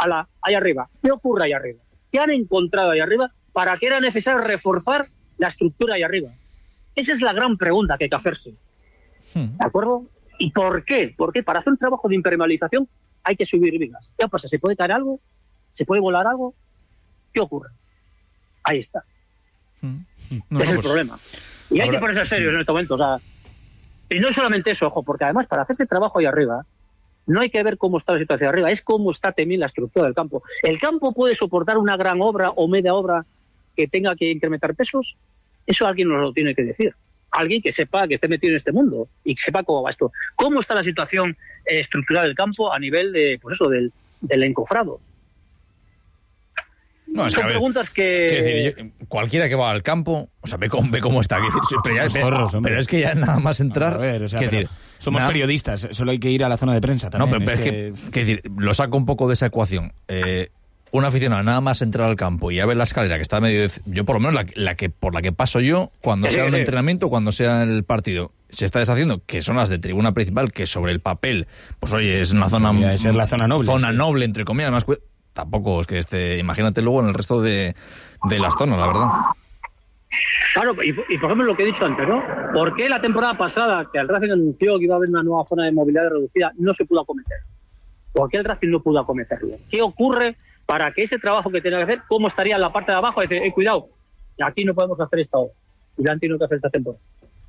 allá arriba. ¿Qué ocurre allá arriba? ¿Qué han encontrado allá arriba? ¿Para qué era necesario reforzar la estructura allá arriba? Esa es la gran pregunta que hay que hacerse. ¿De acuerdo? ¿Y por qué? Porque para hacer un trabajo de impermeabilización hay que subir vigas. ¿Qué pasa? ¿Se puede caer algo? ¿Se puede volar algo? ¿Qué ocurre? Ahí está. Es el problema. Y hay que ponerse serios en este momento. O sea, y no solamente eso, ojo, porque además para hacer este trabajo ahí arriba, no hay que ver cómo está la situación arriba, es cómo está también la estructura del campo. ¿El campo puede soportar una gran obra o media obra que tenga que incrementar pesos? Eso alguien nos lo tiene que decir. Alguien que sepa, que esté metido en este mundo y que sepa cómo va esto. ¿Cómo está la situación estructural del campo a nivel de, pues eso, del encofrado? No, es que, son preguntas que... decir, cualquiera que va al campo, o sea, ve cómo está. Pero es que ya nada más entrar... A ver, o sea, decir, somos periodistas, solo hay que ir a la zona de prensa también. No, pero es que decir, lo saco un poco de esa ecuación. Un aficionado nada más entrar al campo y ya ver la escalera que está medio... Yo por lo menos por la que paso yo, cuando sea un entrenamiento, cuando sea el partido, se está deshaciendo, que son las de tribuna principal, que sobre el papel, pues oye, es una zona... Podría ser la zona noble. Zona noble, entre comillas, más... Tampoco es que imagínate luego en el resto de las zonas, la verdad. Claro, y por ejemplo lo que he dicho antes, ¿no? ¿Por qué la temporada pasada, que el Racing anunció que iba a haber una nueva zona de movilidad reducida, no se pudo acometer? ¿Por qué el Racing no pudo acometerlo? ¿Qué ocurre para que ese trabajo que tenía que hacer, cómo estaría en la parte de abajo? Dice, cuidado, aquí no podemos hacer esta obra. Y la han tenido que hacer esta temporada.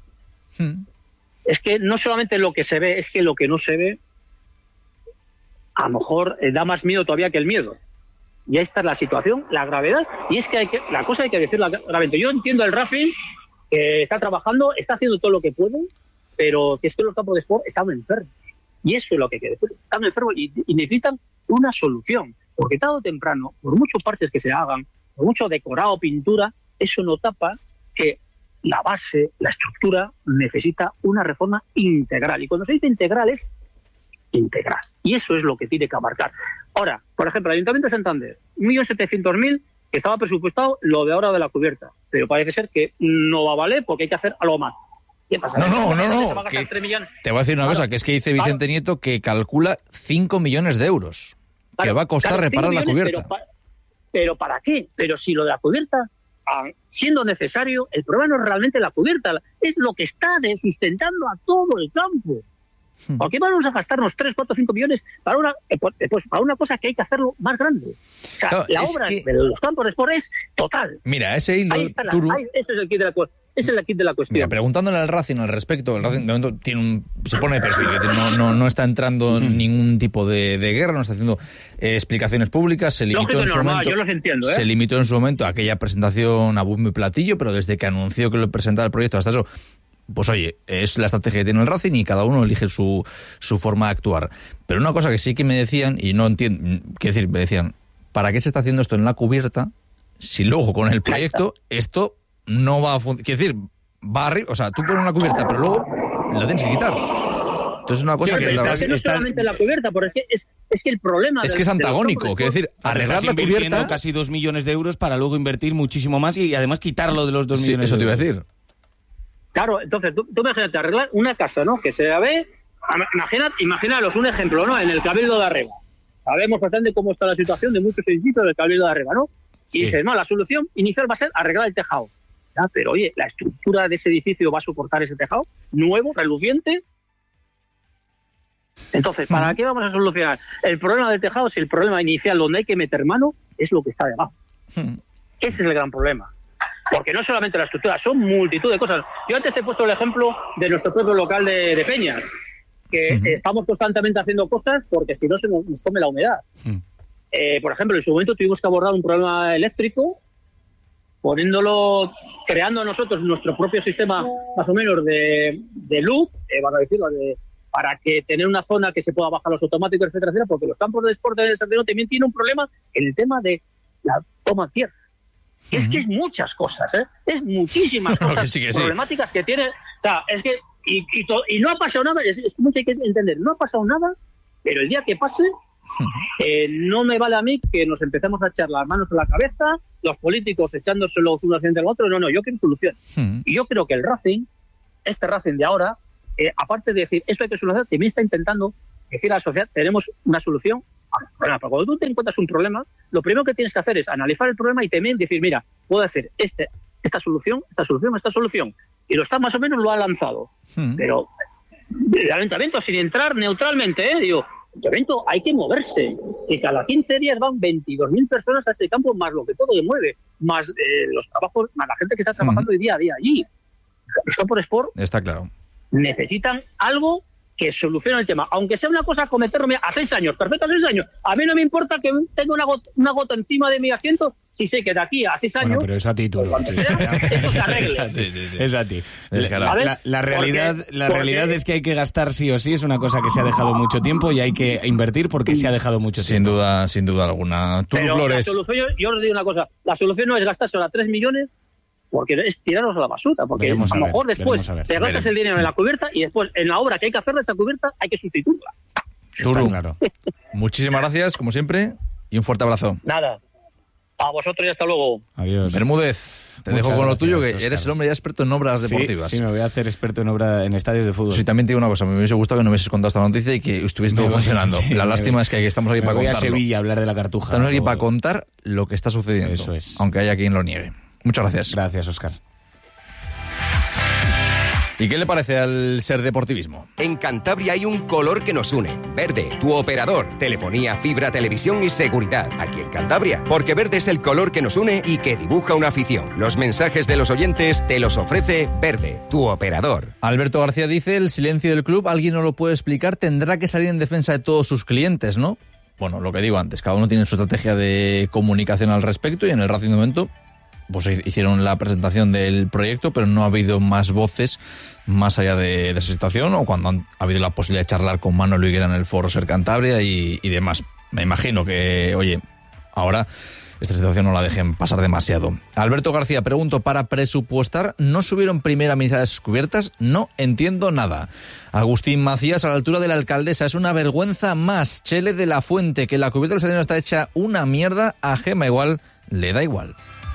Es que no solamente lo que se ve, es que lo que no se ve a lo mejor da más miedo todavía que el miedo. Y ahí está la situación, la gravedad, y es que la cosa hay que decirla claramente. Yo entiendo el Racing, que está trabajando, está haciendo todo lo que puede, pero que es que los campos de sport están enfermos. Y eso es lo que hay que decir. Están enfermos y necesitan una solución. Porque tarde o temprano, por muchos parches que se hagan, por mucho decorado, pintura, eso no tapa que la base, la estructura, necesita una reforma integral. Y cuando se dice integral es integral. Y eso es lo que tiene que abarcar. Ahora, por ejemplo, el Ayuntamiento de Santander, 1.700.000 que estaba presupuestado lo de ahora de la cubierta, pero parece ser que no va a valer porque hay que hacer algo más. ¿Qué pasa? No. Te voy a decir una cosa, que es que dice Vicente Nieto que calcula 5 millones de euros que va a costar reparar la cubierta. Pero ¿para qué? Pero si lo de la cubierta, siendo necesario, el problema no es realmente la cubierta, es lo que está sustentando a todo el campo. ¿Por qué vamos a gastarnos 3, 4, 5 millones para una cosa que hay que hacerlo más grande? O sea, no, la obra de los campos de sport es total. Mira, ese hilo... Ese es el kit de la cuestión. Esa es la kit de la cuestión. Mira, preguntándole al Racing al respecto, el Racing de momento se pone de perfil, es decir, no está entrando en ningún tipo de guerra, no está haciendo explicaciones públicas, se limitó en su momento, yo los entiendo, se limitó en su momento a aquella presentación a bombo y platillo, pero desde que anunció que lo presentaba el proyecto hasta eso, pues oye, es la estrategia que tiene el Racing y cada uno elige su forma de actuar. Pero una cosa que sí que me decían, y no entiendo, quiero decir, me decían, ¿para qué se está haciendo esto en la cubierta si luego con el proyecto esto no va a funcionar? Quiero decir, va arriba, o sea, tú pones una cubierta, pero luego la tienes que quitar. Entonces es una cosa que no solamente la cubierta, porque es que el problema es que es antagónico, quiero decir, arreglar la cubierta casi 2 millones de euros para luego invertir muchísimo más y además quitarlo de los 2 millones. Eso te iba a decir. Claro, entonces tú imagínate arreglar una casa, ¿no? Que se ve, imaginaros un ejemplo, ¿no? En el Cabildo de arriba. Sabemos bastante cómo está la situación de muchos edificios del Cabildo de arriba, ¿no? Y dices, no, la solución inicial va a ser arreglar el tejado. ¿Ya? Pero oye, la estructura de ese edificio va a soportar ese tejado nuevo, reluciente. Entonces, ¿para qué vamos a solucionar el problema del tejado si el problema inicial donde hay que meter mano es lo que está debajo? Ese es el gran problema. Porque no solamente la estructura, son multitud de cosas. Yo antes te he puesto el ejemplo de nuestro propio local de Peñas, que estamos constantemente haciendo cosas porque si no se nos come la humedad. Por ejemplo, en su momento tuvimos que abordar un problema eléctrico creando nosotros nuestro propio sistema más o menos de loop, van a decirlo, para que tener una zona que se pueda bajar los automáticos, etcétera, etcétera, porque los campos de deporte de Santander también tienen un problema en el tema de la toma de tierra. Es que es muchas cosas, es muchísimas cosas problemáticas que tiene. O sea, es que y no ha pasado nada, es que mucho hay que entender, no ha pasado nada, pero el día que pase, no me vale a mí que nos empecemos a echar las manos a la cabeza, los políticos echándoselos unos frente al otro. No, yo quiero solución. Y yo creo que el Racing, este Racing de ahora, aparte de decir esto hay que solucionar, también está intentando decir a la sociedad, tenemos una solución Bueno, cuando tú te encuentras un problema, lo primero que tienes que hacer es analizar el problema y también decir, mira, puedo hacer esta solución, y lo está más o menos lo ha lanzado. Pero el ayuntamiento, sin entrar neutralmente, digo, el ayuntamiento hay que moverse, que cada 15 días van 22.000 personas a ese campo, más lo que todo se mueve, más los trabajos, más la gente que está trabajando día a día allí. Los campos de sport está claro, necesitan algo que solucione el tema, aunque sea una cosa cometerme a 6 años, perfecto, a 6 años. A mí no me importa que tenga una gota encima de mi asiento, si sé que de aquí a 6 años... Bueno, pero es a ti, tú. Eso se arregle. Sí. Es a ti. La realidad es que hay que gastar sí o sí, es una cosa que se ha dejado mucho tiempo y hay que invertir porque se ha dejado mucho tiempo. Sin duda alguna. Tú, pero Flores. La solución, yo os digo una cosa, la solución no es gastarse ahora 3 millones, porque es tirarnos a la basura, porque a lo mejor después te gastas el dinero en la cubierta y después en la obra que hay que hacer de esa cubierta hay que sustituirla. Turu, claro. Muchísimas gracias, como siempre, y un fuerte abrazo. Nada, a vosotros y hasta luego. Adiós. Bermúdez, te dejo con lo tuyo, que Oscar. Eres el hombre ya experto en obras deportivas. Sí, me voy a hacer experto en estadios de fútbol. Sí, también te digo una cosa, me hubiese gustado que no me hubieses contado esta noticia y que estuviese todo funcionando. La lástima es que estamos aquí para contarlo. Voy a Sevilla a hablar de la Cartuja. Estamos aquí para contar lo que está sucediendo. Eso es. Aunque haya quien lo niegue. Muchas gracias. Gracias, Óscar. ¿Y qué le parece al ser deportivismo? En Cantabria hay un color que nos une. Verde, tu operador. Telefonía, fibra, televisión y seguridad. Aquí en Cantabria. Porque verde es el color que nos une y que dibuja una afición. Los mensajes de los oyentes te los ofrece Verde, tu operador. Alberto García dice, el silencio del club, alguien no lo puede explicar, tendrá que salir en defensa de todos sus clientes, ¿no? Bueno, lo que digo antes, cada uno tiene su estrategia de comunicación al respecto y en el Racing de momento pues hicieron la presentación del proyecto, pero no ha habido más voces más allá de esa situación o cuando ha habido la posibilidad de charlar con Manuel Higuera en el Foro Ser Cantabria y demás. Me imagino que, oye, ahora esta situación no la dejen pasar demasiado. Alberto García, pregunto, ¿para presupuestar no subieron primera mitad de sus cubiertas? No entiendo nada. Agustín Macías, a la altura de la alcaldesa, es una vergüenza más. Chele de la Fuente, que la cubierta del Salino está hecha una mierda, a Gema igual, le da igual.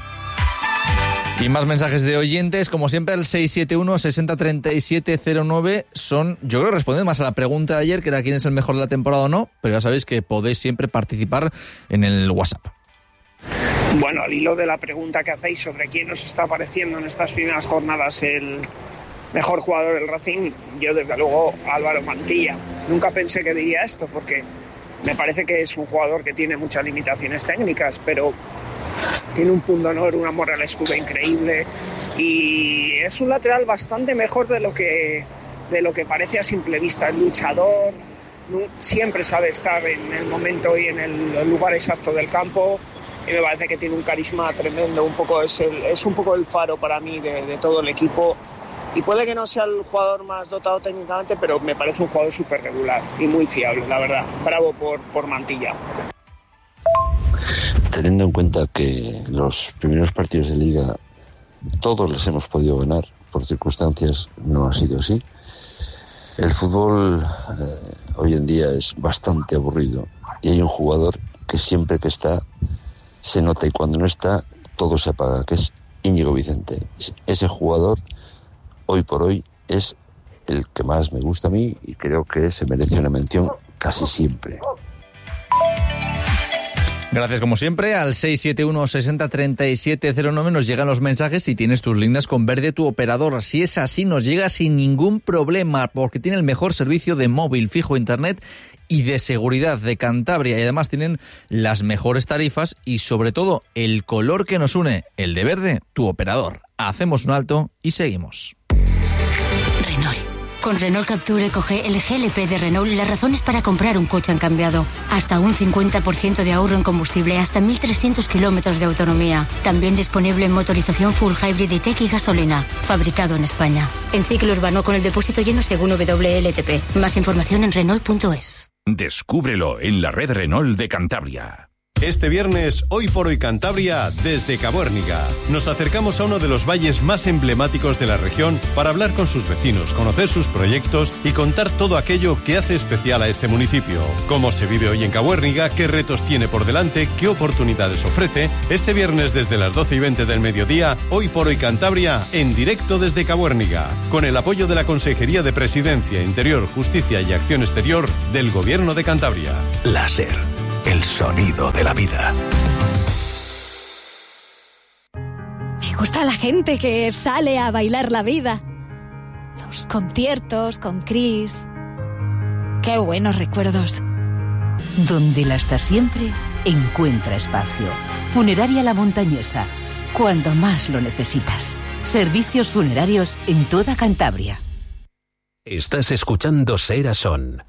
Y más mensajes de oyentes, como siempre, al 671-603709 son, yo creo, respondiendo más a la pregunta de ayer, que era quién es el mejor de la temporada o no, pero ya sabéis que podéis siempre participar en el WhatsApp. Bueno, al hilo de la pregunta que hacéis sobre quién nos está pareciendo en estas primeras jornadas el mejor jugador del Racing, yo desde luego Álvaro Mantilla. Nunca pensé que diría esto, porque me parece que es un jugador que tiene muchas limitaciones técnicas, pero tiene un punto de honor, un amor al escudo increíble y es un lateral bastante mejor de lo que parece a simple vista. Es luchador, siempre sabe estar en el momento y en el lugar exacto del campo y me parece que tiene un carisma tremendo. Es un poco el faro para mí de todo el equipo y puede que no sea el jugador más dotado técnicamente, pero me parece un jugador súper regular y muy fiable, la verdad. Bravo por Mantilla. Teniendo en cuenta que los primeros partidos de Liga todos los hemos podido ganar, por circunstancias no ha sido así. El fútbol hoy en día es bastante aburrido y hay un jugador que siempre que está se nota y cuando no está todo se apaga, que es Íñigo Vicente. Ese jugador hoy por hoy es el que más me gusta a mí y creo que se merece una mención casi siempre. Gracias como siempre, al 671-603709 nos llegan los mensajes si tienes tus líneas con Verde, tu operador. Si es así, nos llega sin ningún problema porque tiene el mejor servicio de móvil, fijo, internet y de seguridad de Cantabria y además tienen las mejores tarifas y sobre todo el color que nos une, el de Verde, tu operador. Hacemos un alto y seguimos. Renault. Con Renault Capture coge el GLP de Renault, las razones para comprar un coche han cambiado. Hasta un 50% de ahorro en combustible, hasta 1.300 kilómetros de autonomía. También disponible en motorización full hybrid e-tech y gasolina. Fabricado en España. En ciclo urbano con el depósito lleno según WLTP. Más información en Renault.es. Descúbrelo en la red Renault de Cantabria. Este viernes, Hoy por Hoy Cantabria, desde Cabuérniga. Nos acercamos a uno de los valles más emblemáticos de la región para hablar con sus vecinos, conocer sus proyectos y contar todo aquello que hace especial a este municipio. Cómo se vive hoy en Cabuérniga, qué retos tiene por delante, qué oportunidades ofrece. Este viernes desde las 12:20 del mediodía, Hoy por Hoy Cantabria, en directo desde Cabuérniga, con el apoyo de la Consejería de Presidencia, Interior, Justicia y Acción Exterior del Gobierno de Cantabria. La SER, el sonido de la vida. Me gusta la gente que sale a bailar la vida. Los conciertos con Chris. Qué buenos recuerdos. Donde la está siempre, encuentra espacio. Funeraria La Montañesa. Cuando más lo necesitas. Servicios funerarios en toda Cantabria. Estás escuchando Sera Son,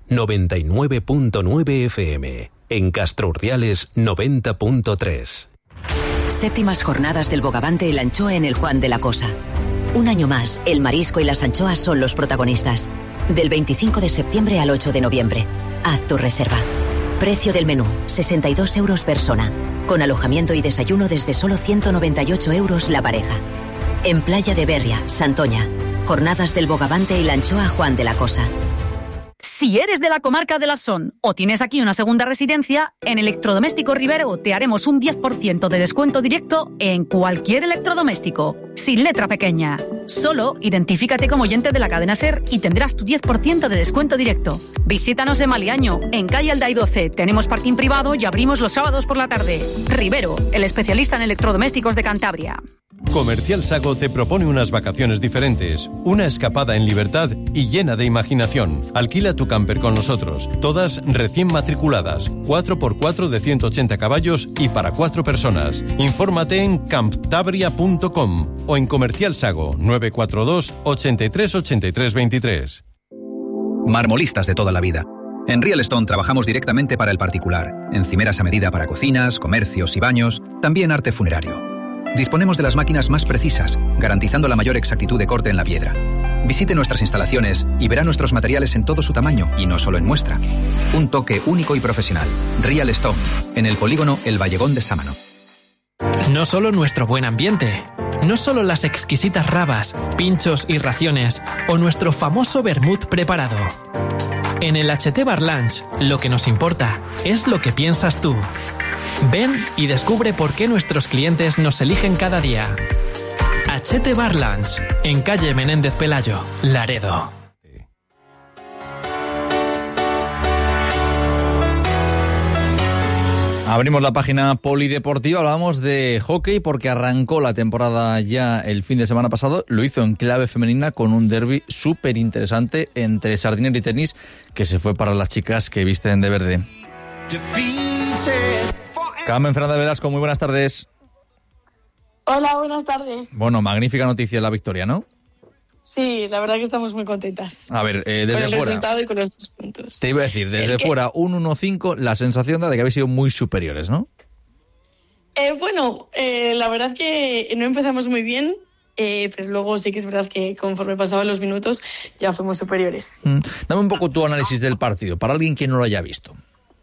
99.9 FM. En Castro Urdiales, 90.3. Séptimas jornadas del Bogavante y la anchoa en el Juan de la Cosa. Un año más, el marisco y las anchoas son los protagonistas. Del 25 de septiembre al 8 de noviembre. Haz tu reserva. Precio del menú, 62 euros persona. Con alojamiento y desayuno desde solo 198 euros la pareja. En Playa de Berria, Santoña. Jornadas del Bogavante y la anchoa Juan de la Cosa. Si eres de la comarca de la Son o tienes aquí una segunda residencia, en Electrodoméstico Rivero te haremos un 10% de descuento directo en cualquier electrodoméstico, sin letra pequeña. Solo identifícate como oyente de la cadena SER y tendrás tu 10% de descuento directo. Visítanos en Maliaño, en calle Alday 12. Tenemos parking privado y abrimos los sábados por la tarde. Rivero, el especialista en electrodomésticos de Cantabria. Comercial Sago te propone unas vacaciones diferentes, una escapada en libertad y llena de imaginación. Alquila tu camper con nosotros, todas recién matriculadas, 4x4 de 180 caballos y para 4 personas. Infórmate en camptabria.com o en Comercial Sago 942 83 83 23. Marmolistas de toda la vida. En Real Stone trabajamos directamente para el particular, encimeras a medida para cocinas, comercios y baños, también arte funerario. Disponemos de las máquinas más precisas, garantizando la mayor exactitud de corte en la piedra. Visite nuestras instalaciones y verá nuestros materiales en todo su tamaño y no solo en muestra. Un toque único y profesional. Real Stone, en el polígono El Vallegón de Sámano. No solo nuestro buen ambiente, no solo las exquisitas rabas, pinchos y raciones, o nuestro famoso vermut preparado. En el HT Bar Lunch, lo que nos importa es lo que piensas tú. Ven y descubre por qué nuestros clientes nos eligen cada día. HT Bar Lunch, en calle Menéndez Pelayo, Laredo. Abrimos la página polideportiva, hablamos de hockey porque arrancó la temporada ya el fin de semana pasado, lo hizo en clave femenina con un derbi súper interesante entre Sardinero y Tenis que se fue para las chicas que visten de verde. Carmen Fernández Velasco, muy buenas tardes. Hola, buenas tardes. Bueno, magnífica noticia la victoria, ¿no? Sí, la verdad que estamos muy contentas. A ver, desde con el fuera, resultado y con los 2 puntos. te iba a decir, desde fuera, un 1-5, la sensación da de que habéis sido muy superiores, ¿no? Bueno, la verdad que no empezamos muy bien, pero luego sí que es verdad que conforme pasaban los minutos ya fuimos superiores. Dame un poco tu análisis del partido, para alguien que no lo haya visto.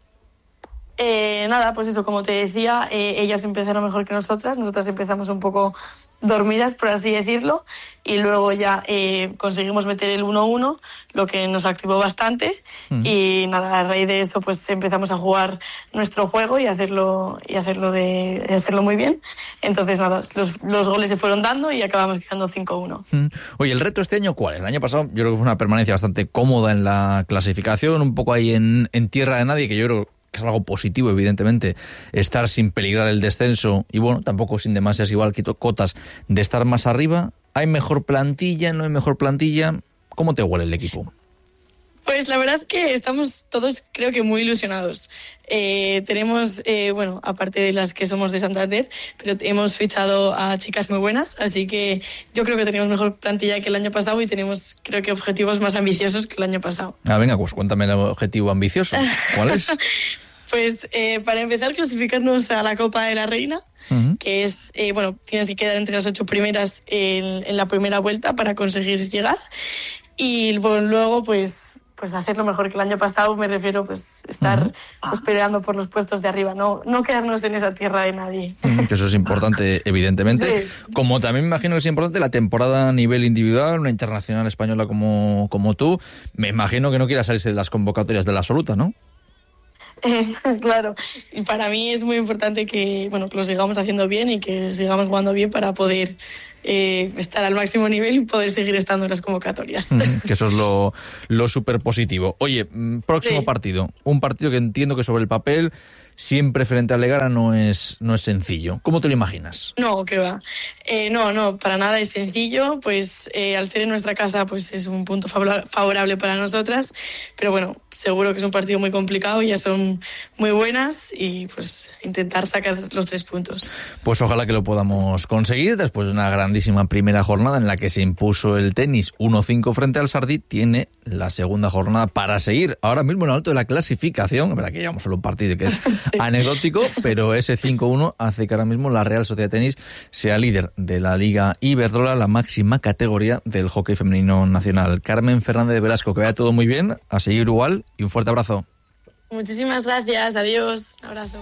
Nada, pues eso, como te decía, ellas empezaron mejor que nosotras empezamos un poco dormidas, por así decirlo, y luego ya conseguimos meter el 1-1, lo que nos activó bastante, y nada, a raíz de eso pues empezamos a jugar nuestro juego y hacerlo muy bien. Entonces nada, los goles se fueron dando y acabamos quedando 5-1. Oye, ¿el reto este año cuál es? El año pasado yo creo que fue una permanencia bastante cómoda en la clasificación, un poco ahí en tierra de nadie, que yo creo que es algo positivo, evidentemente, estar sin peligrar el descenso y bueno, tampoco sin demasiadas igual cotas de estar más arriba. ¿Hay mejor plantilla? ¿No hay mejor plantilla? ¿Cómo te huele el equipo? Pues la verdad que estamos todos, creo que muy ilusionados. Tenemos, bueno, aparte de las que somos de Santander, pero hemos fichado a chicas muy buenas, así que yo creo que tenemos mejor plantilla que el año pasado y tenemos, creo que, objetivos más ambiciosos que el año pasado. Venga, pues cuéntame el objetivo ambicioso. ¿Cuál es? Pues para empezar, clasificarnos a la Copa de la Reina, que es, bueno, tienes que quedar entre las 8 primeras en la primera vuelta para conseguir llegar. Y bueno, luego, pues hacer lo mejor que el año pasado, me refiero, pues estar peleando por los puestos de arriba, no quedarnos en esa tierra de nadie. Que eso es importante, evidentemente. Sí. Como también me imagino que es importante la temporada a nivel individual, una internacional española como tú, me imagino que no quieras salirse de las convocatorias de la absoluta, ¿no? Claro, y para mí es muy importante que, bueno, que lo sigamos haciendo bien y que sigamos jugando bien para poder estar al máximo nivel y poder seguir estando en las convocatorias. Que eso es lo súper positivo. Oye, próximo partido, un partido que entiendo que sobre el papel siempre frente al Legara no es sencillo. ¿Cómo te lo imaginas? No, que va. No, para nada es sencillo, pues al ser en nuestra casa pues es un punto favorable para nosotras, pero bueno, seguro que es un partido muy complicado, ya son muy buenas y pues intentar sacar los 3 puntos. Pues ojalá que lo podamos conseguir después de una grandísima primera jornada en la que se impuso el tenis 1-5 frente al Sardí. Tiene la segunda jornada para seguir ahora mismo en lo alto de la clasificación. Es verdad que llevamos solo un partido que es sí, anecdótico, pero ese 5-1 hace que ahora mismo la Real Sociedad de Tenis sea líder de la Liga Iberdrola, la máxima categoría del hockey femenino nacional. Carmen Fernández de Velasco, que vaya todo muy bien, a seguir igual y un fuerte abrazo. Muchísimas gracias, adiós, un abrazo.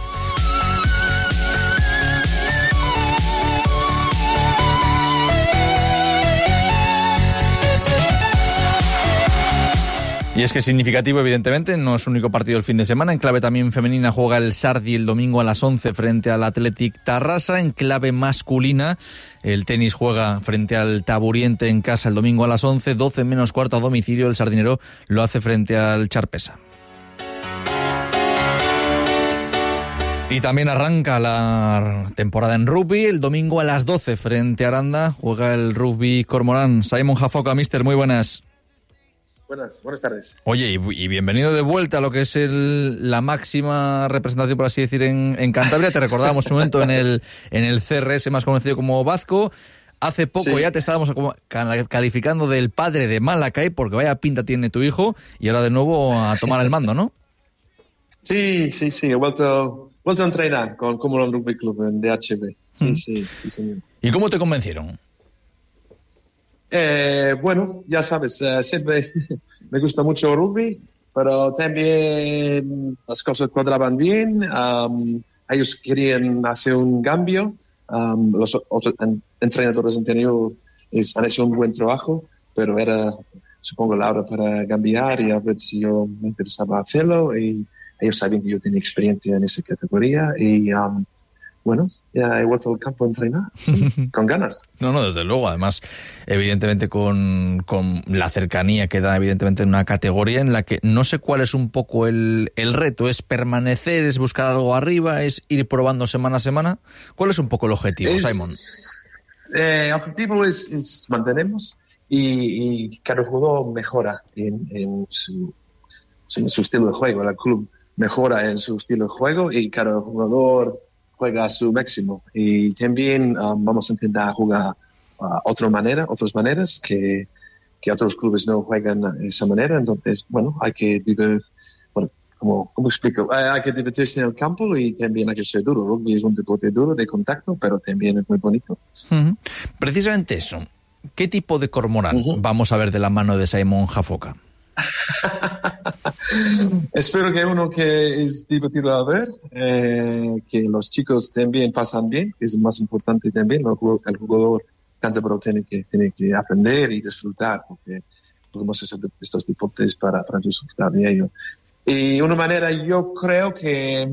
Y es que es significativo, evidentemente, no es el único partido del fin de semana. En clave también femenina juega el Sardi el domingo a las 11 frente al Athletic Tarrasa. En clave masculina, el tenis juega frente al Taburiente en casa el domingo a las 11, 12 menos cuarto a domicilio. El sardinero lo hace frente al Charpesa. Y también arranca la temporada en rugby. El domingo a las 12 frente a Aranda juega el Rugby Cormorán. Simon Jafoca, mister, muy buenas. Buenas tardes. Oye, y bienvenido de vuelta a lo que es la máxima representación, por así decir, en Cantabria. Te recordábamos un momento en el CRS más conocido como Vazco. Hace poco ya te estábamos calificando del padre de Malacay, porque vaya pinta tiene tu hijo, y ahora de nuevo a tomar el mando, ¿no? Sí, he vuelto a entrenar con Comolón Rugby Club en DHB. Sí, señor. ¿Y cómo te convencieron? Bueno, ya sabes, siempre me gusta mucho el rugby, pero también las cosas cuadraban bien. Ellos querían hacer un cambio. Los otros entrenadores anteriores han hecho un buen trabajo, pero era, supongo, la hora para cambiar y a ver si yo me interesaba hacerlo. Y ellos sabían que yo tenía experiencia en esa categoría y bueno, ya he vuelto al campo a entrenar, sí, con ganas. No, desde luego. Además, evidentemente con la cercanía que da, evidentemente, en una categoría en la que no sé cuál es un poco el reto. ¿Es permanecer, es buscar algo arriba, es ir probando semana a semana? ¿Cuál es un poco el objetivo, Simon? El objetivo es mantenernos y cada jugador mejora en su estilo de juego. El club mejora en su estilo de juego y cada jugador juega a su máximo. Y también vamos a intentar jugar otras maneras que otros clubes no juegan de esa manera. Entonces, bueno, hay que ¿cómo explico? Hay que divertirse en el campo y también hay que ser duro. Rugby es un deporte duro de contacto, pero también es muy bonito. Uh-huh. Precisamente eso. ¿Qué tipo de cormorán vamos a ver de la mano de Simon Jafoca? Espero que uno que es divertido a ver, que los chicos también pasan bien, que es más importante también. El jugador cántabro tiene que aprender y disfrutar, porque podemos hacer estos deportes para disfrutar de ello. Y una manera, yo creo que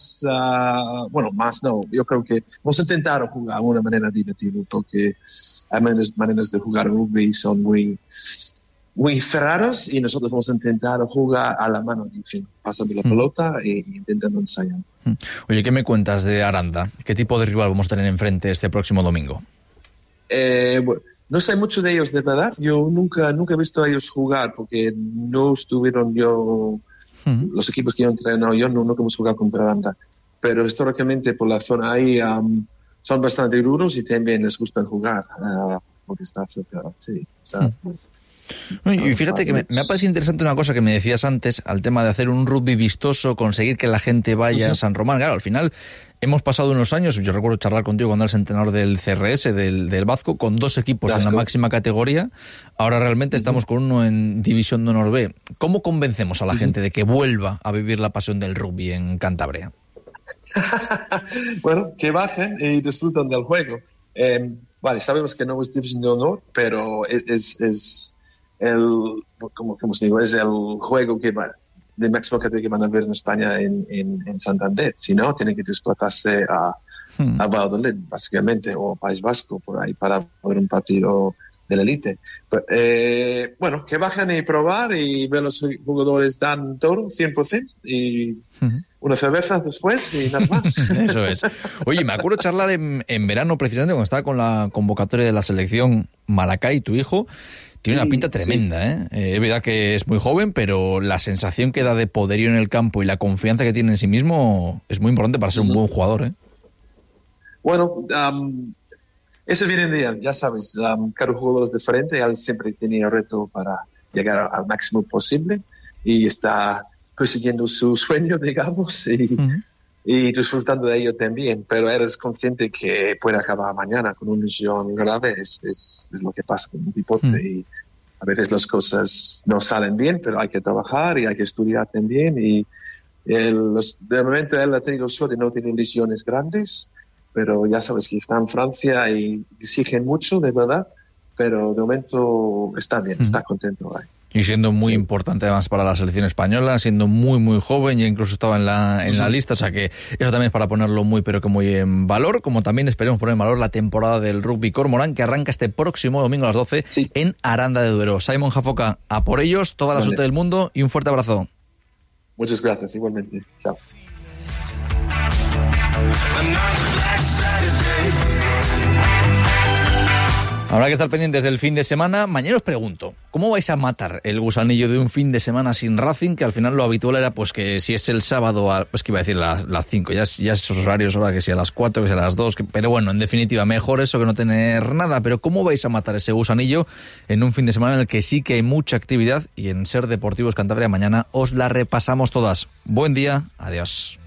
yo creo que vamos a intentar jugar de una manera divertida, porque hay maneras de jugar rugby son muy ferrados y nosotros vamos a intentar jugar a la mano, en fin, pasando la pelota e intentando ensayar. Oye, ¿qué me cuentas de Aranda? ¿Qué tipo de rival vamos a tener enfrente este próximo domingo? Bueno, no sé mucho de ellos, de verdad. Yo nunca he visto a ellos jugar porque no estuvieron los equipos que yo entrenado, nunca hemos jugado contra Aranda. Pero históricamente por la zona ahí son bastante duros y también les gusta jugar porque está cerca. Sí, y fíjate que me ha parecido interesante una cosa que me decías antes, al tema de hacer un rugby vistoso, conseguir que la gente vaya a San Román. Claro, al final hemos pasado unos años, yo recuerdo charlar contigo cuando eras entrenador del CRS, del Vazco, con 2 equipos en la máxima categoría. Ahora realmente estamos con uno en División de Honor B. ¿Cómo convencemos a la gente de que vuelva a vivir la pasión del rugby en Cantabria? Bueno, que bajen y disfruten del juego. Vale, sabemos que no es División de Honor, pero es como se digo, es el juego de máxima categoría que van a ver en España en Santander. Si no, tienen que desplazarse a Valladolid, básicamente, o País Vasco, por ahí, para ver un partido de la élite. Que bajen y probar y ver los jugadores dan todo, 100%, y una cerveza después y nada más. Eso es. Oye, me acuerdo charlar en verano, precisamente, cuando estaba con la convocatoria de la selección Malacay, tu hijo. Tiene una pinta tremenda, ¿eh? Es verdad que es muy joven, pero la sensación que da de poderío en el campo y la confianza que tiene en sí mismo es muy importante para ser un buen jugador, ¿eh? Bueno, eso viene en día, ya sabes. Cada jugador es diferente, él siempre tenía el reto para llegar al máximo posible y está persiguiendo su sueño, digamos, y disfrutando de ello también, pero eres consciente que puede acabar mañana con una lesión grave, es lo que pasa con un deporte y a veces las cosas no salen bien, pero hay que trabajar y hay que estudiar también y de momento él ha tenido suerte, no tiene lesiones grandes, pero ya sabes que está en Francia y exigen mucho, de verdad, pero de momento está bien, está contento ahí. Y siendo muy importante además para la selección española, siendo muy muy joven, ya incluso estaba en la lista, o sea que eso también es para ponerlo muy pero que muy en valor, como también esperemos poner en valor la temporada del Rugby Cormorán, que arranca este próximo domingo a las 12 en Aranda de Duero. Simon Jafoca, a por ellos, toda la suerte del mundo y un fuerte abrazo. Muchas gracias, igualmente. Chao. Habrá que estar pendientes del fin de semana. Mañana os pregunto, ¿cómo vais a matar el gusanillo de un fin de semana sin Racing? Que al final lo habitual era pues que si es el sábado, pues que iba a decir las 5, ya esos horarios, ahora que sea a las 4, que sea a las 2, pero bueno, en definitiva, mejor eso que no tener nada. Pero ¿cómo vais a matar ese gusanillo en un fin de semana en el que sí que hay mucha actividad? Y en Ser Deportivos Cantabria mañana os la repasamos todas. Buen día, adiós.